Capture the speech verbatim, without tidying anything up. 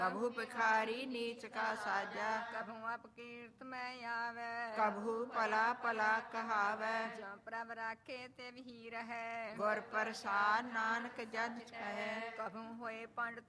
कभू भिखारी नीच का साजा, कभू अपकीर्त में आवे, कभू पला पला कहावै। जो प्रभ राखे ते भी रहे, गुर प्रसाद नानक जग कहे। कभू होए पंडित